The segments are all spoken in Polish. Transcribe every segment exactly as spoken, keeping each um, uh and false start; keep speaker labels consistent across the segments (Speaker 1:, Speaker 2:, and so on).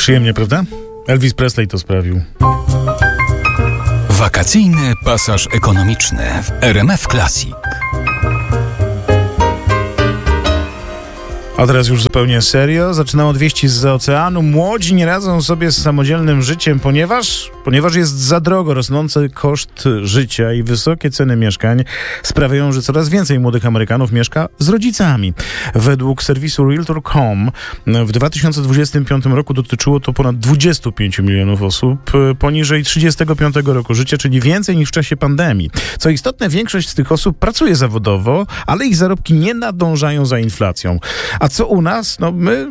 Speaker 1: Przyjemnie, prawda? Elvis Presley to sprawił.
Speaker 2: Wakacyjny pasaż ekonomiczny w R M F Classic.
Speaker 1: A teraz już zupełnie serio. Zaczynam od wieści zza oceanu. Młodzi nie radzą sobie z samodzielnym życiem, ponieważ, ponieważ jest za drogo. Rosnący koszt życia i wysokie ceny mieszkań sprawiają, że coraz więcej młodych Amerykanów mieszka z rodzicami. Według serwisu Realtor kropka com w dwa tysiące dwudziestym piątym roku dotyczyło to ponad dwudziestu pięciu milionów osób poniżej trzydziestego piątego roku życia, czyli więcej niż w czasie pandemii. Co istotne, większość z tych osób pracuje zawodowo, ale ich zarobki nie nadążają za inflacją. A co u nas? No my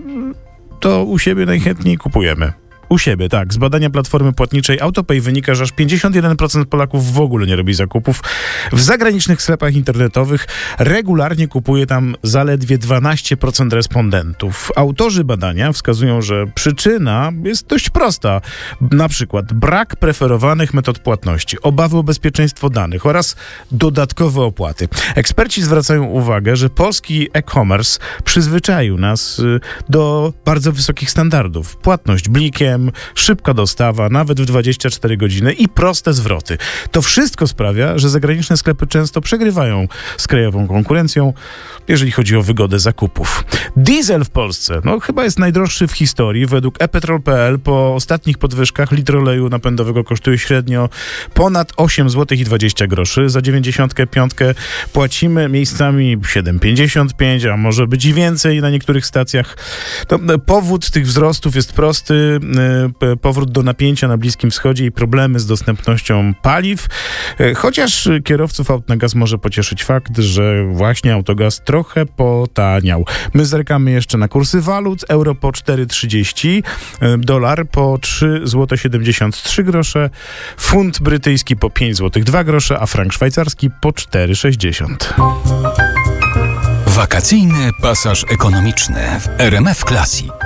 Speaker 1: to u siebie najchętniej kupujemy. U siebie, tak. Z badania platformy płatniczej AutoPay wynika, że aż pięćdziesiąt jeden procent Polaków w ogóle nie robi zakupów. W zagranicznych sklepach internetowych regularnie kupuje tam zaledwie dwanaście procent respondentów. Autorzy badania wskazują, że przyczyna jest dość prosta. Na przykład brak preferowanych metod płatności, obawy o bezpieczeństwo danych oraz dodatkowe opłaty. Eksperci zwracają uwagę, że polski e-commerce przyzwyczaił nas do bardzo wysokich standardów. Płatność blikiem, szybka dostawa, nawet w dwadzieścia cztery godziny i proste zwroty. To wszystko sprawia, że zagraniczne sklepy często przegrywają z krajową konkurencją, jeżeli chodzi o wygodę zakupów. Diesel w Polsce, no chyba jest najdroższy w historii. Według e petrol kropka p l po ostatnich podwyżkach litr oleju napędowego kosztuje średnio ponad osiem złotych i dwadzieścia groszy. Za dziewięćdziesiątkę piątkę płacimy miejscami siedem pięćdziesiąt pięć, a może być i więcej na niektórych stacjach. No, powód tych wzrostów jest prosty. Powrót do napięcia na Bliskim Wschodzie i problemy z dostępnością paliw. Chociaż kierowców aut na gaz może pocieszyć fakt, że właśnie autogaz trochę potaniał. My zerkamy jeszcze na kursy walut. Euro po cztery trzydzieści, dolar po trzy złote siedemdziesiąt trzy grosze, funt brytyjski po pięć złotych dwa grosze, a frank szwajcarski po cztery sześćdziesiąt.
Speaker 2: Wakacyjny pasaż ekonomiczny w R M F Classic.